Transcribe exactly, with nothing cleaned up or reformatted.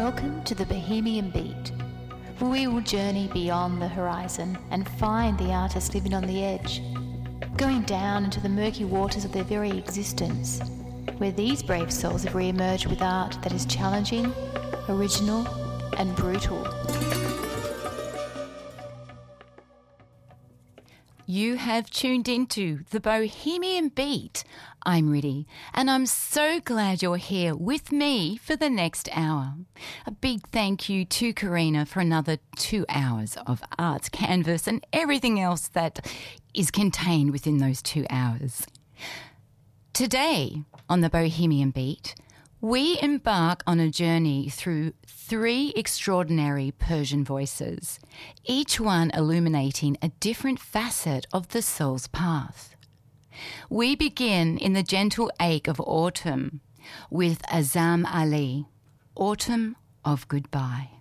Welcome to the Bohemian Beat, where we will journey beyond the horizon and find the artist living on the edge, going down into the murky waters of their very existence, where these brave souls have re-emerged with art that is challenging, original and brutal. You have tuned into the Bohemian Beat. I'm Riddy, and I'm so glad you're here with me for the next hour. A big thank you to Karina for another two hours of arts canvas and everything else that is contained within those two hours. Today on the Bohemian Beat, we embark on a journey through three extraordinary Persian voices, each one illuminating a different facet of the soul's path. We begin in the gentle ache of autumn with Azam Ali, Autumn of Goodbye.